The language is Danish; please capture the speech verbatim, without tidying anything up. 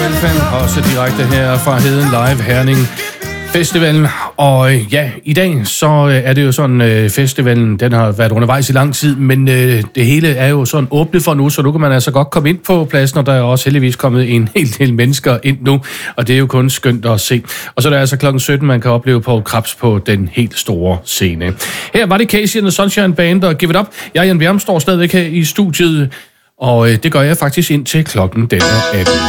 Alfan, også direkte her fra Heden Live Herning Festivalen. Og ja, i dag så er det jo sådan, øh, festivalen den har været undervejs i lang tid, men øh, det hele er jo sådan åbnet for nu, så nu kan man altså godt komme ind på pladsen, og der er også heldigvis kommet en hel del mennesker ind nu, og det er jo kun skønt at se. Og så er det altså klokken sytten, man kan opleve Poul Krebs på den helt store scene. Her var det Casey and the Sunshine Band og Give It Up. Jeg, Jan Bjerm, står stadigvæk her i studiet, og øh, det gør jeg faktisk indtil klokken den er atten.